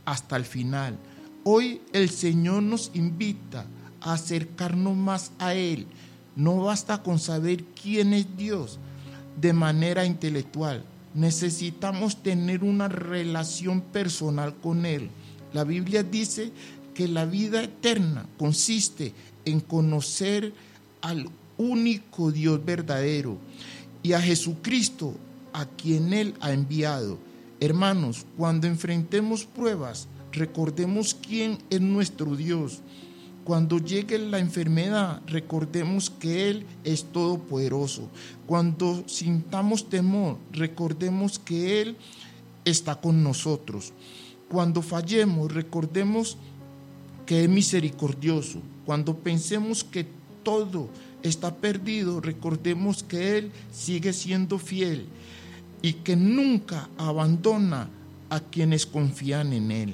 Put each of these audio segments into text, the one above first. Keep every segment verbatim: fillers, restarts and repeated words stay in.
hasta el final. Hoy el Señor nos invita a acercarnos más a Él. No basta con saber quién es Dios de manera intelectual. Necesitamos tener una relación personal con Él. La Biblia dice que la vida eterna consiste en conocer al único Dios verdadero y a Jesucristo, a quien Él ha enviado. Hermanos, cuando enfrentemos pruebas, recordemos quién es nuestro Dios. Cuando llegue la enfermedad, recordemos que Él es todopoderoso. Cuando sintamos temor, recordemos que Él está con nosotros. Cuando fallemos, recordemos que es misericordioso. Cuando pensemos que todo está perdido, recordemos que Él sigue siendo fiel y que nunca abandona a quienes confían en Él.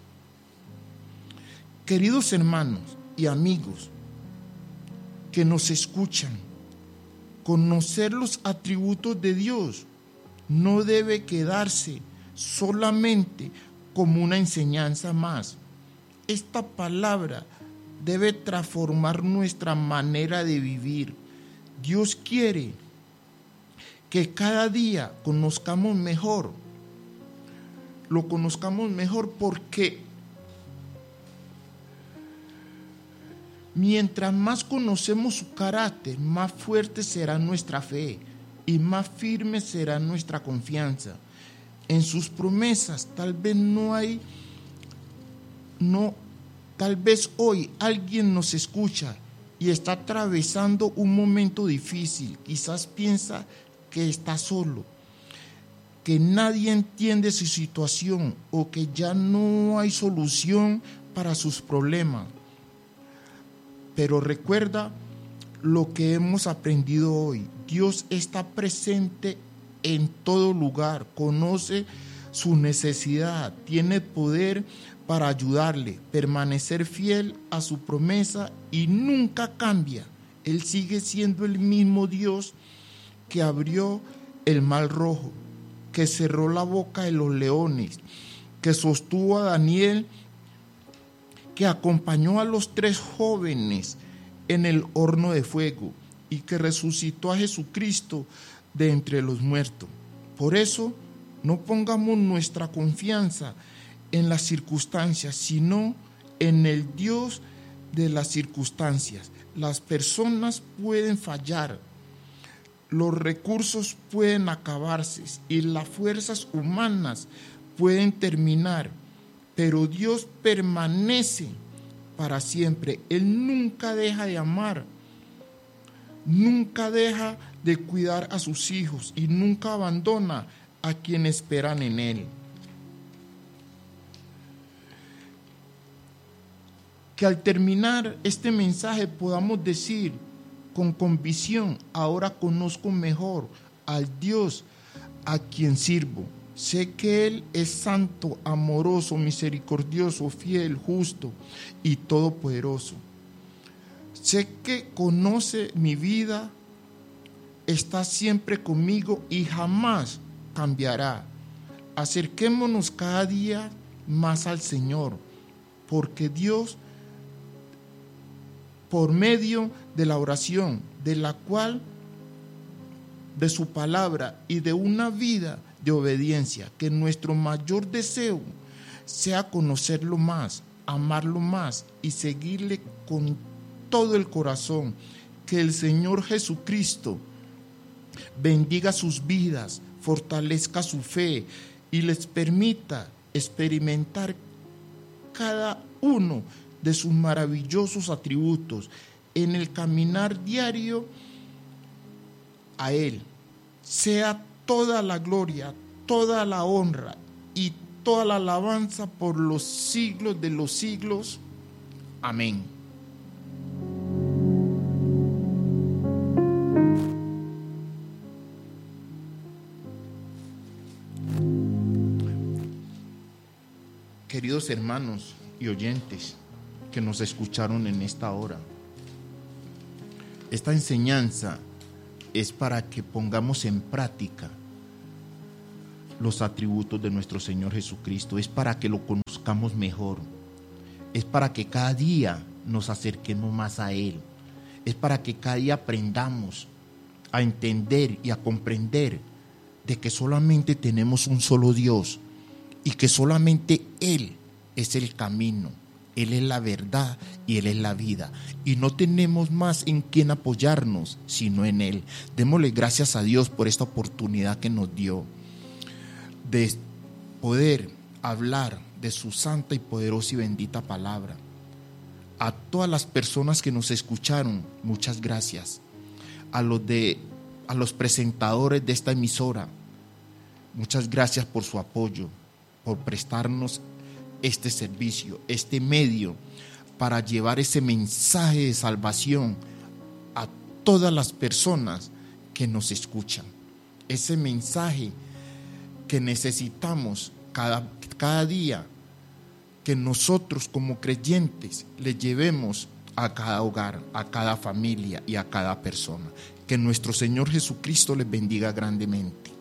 Queridos hermanos y amigos que nos escuchan, conocer los atributos de Dios no debe quedarse solamente como una enseñanza más. Esta palabra debe transformar nuestra manera de vivir. Dios quiere que cada día conozcamos mejor, lo conozcamos mejor porque mientras más conocemos su carácter, más fuerte será nuestra fe y más firme será nuestra confianza. En sus promesas, tal vez no hay, no, tal vez hoy alguien nos escucha y está atravesando un momento difícil. Quizás piensa que está solo, que nadie entiende su situación o que ya no hay solución para sus problemas. Pero recuerda lo que hemos aprendido hoy. Dios está presente en todo lugar, conoce su necesidad, tiene poder para ayudarle, permanecer fiel a su promesa y nunca cambia. Él sigue siendo el mismo Dios que abrió el mar rojo, que cerró la boca de los leones, que sostuvo a Daniel, que acompañó a los tres jóvenes en el horno de fuego y que resucitó a Jesucristo de entre los muertos. Por eso, no pongamos nuestra confianza en las circunstancias, sino en el Dios de las circunstancias. Las personas pueden fallar, los recursos pueden acabarse y las fuerzas humanas pueden terminar, pero Dios permanece para siempre. Él nunca deja de amar, nunca deja de cuidar a sus hijos y nunca abandona a quienes esperan en Él. Que al terminar este mensaje podamos decir con convicción: ahora conozco mejor al Dios a quien sirvo. Sé que Él es santo, amoroso, misericordioso, fiel, justo y todopoderoso. Sé que conoce mi vida, está siempre conmigo y jamás cambiará. Acerquémonos cada día más al Señor, porque Dios, por medio de la oración, de la cual, de su palabra y de una vida de obediencia, que nuestro mayor deseo sea conocerlo más, amarlo más y seguirle con todo el corazón. Que el Señor Jesucristo bendiga sus vidas, fortalezca su fe y les permita experimentar cada uno de sus maravillosos atributos en el caminar diario a Él. Sea toda la gloria, toda la honra y toda la alabanza por los siglos de los siglos. Amén. Queridos hermanos y oyentes que nos escucharon en esta hora, esta enseñanza es para que pongamos en práctica los atributos de nuestro Señor Jesucristo, es para que lo conozcamos conozcamos mejor. Es para que cada día nos acerquemos más a Él. Es para que cada día aprendamos a entender y a comprender de que solamente tenemos un solo Dios y que solamente Él es el camino, Él es la verdad y Él es la vida. Y no tenemos más en quién apoyarnos sino en Él. Démosle gracias a Dios por esta oportunidad que nos dio de poder hablar de su santa y poderosa y bendita palabra. A todas las personas que nos escucharon, muchas gracias. A los, de, a los presentadores de esta emisora, muchas gracias por su apoyo, por prestarnos este servicio, este medio para llevar ese mensaje de salvación a todas las personas que nos escuchan. Ese mensaje que necesitamos cada, cada día, que nosotros como creyentes le llevemos a cada hogar, a cada familia y a cada persona. Que nuestro Señor Jesucristo les bendiga grandemente.